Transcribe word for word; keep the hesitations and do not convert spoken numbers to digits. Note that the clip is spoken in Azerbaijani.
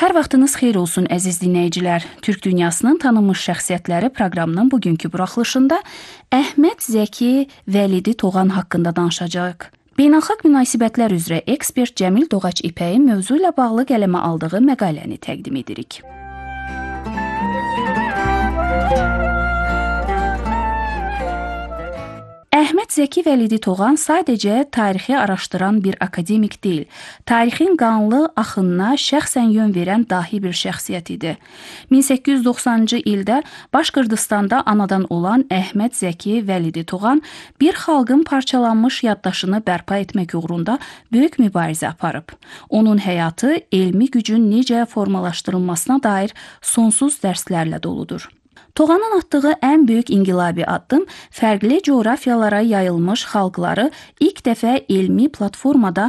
Hər vaxtınız xeyir olsun, əziz dinləyicilər. Türk dünyasının tanınmış şəxsiyyətləri proqramının bugünkü buraxılışında Əhməd Zəki Vəlidi Toğan haqqında danışacağıq. Beynəlxalq münasibətlər üzrə ekspert Cəmil Doğaç İpəyin mövzu ilə bağlı qələmə aldığı məqaləni təqdim edirik. Əhməd Zəki Vəlidi Toğan sadəcə tarixi araşdıran bir akademik deyil, tarixin qanlı axınına şəxsən yön verən dahi bir şəxsiyyət idi. min səkkiz yüz doxsanıncı ildə Başqırdistanda anadan olan Əhməd Zəki Vəlidi Toğan bir xalqın parçalanmış yaddaşını bərpa etmək uğrunda böyük mübarizə aparıb. Onun həyatı elmi gücün necə formalaşdırılmasına dair sonsuz dərslərlə doludur. Toğanın atdığı ən böyük inqilabi addım fərqli coğrafiyalara yayılmış xalqları ilk dəfə elmi platformada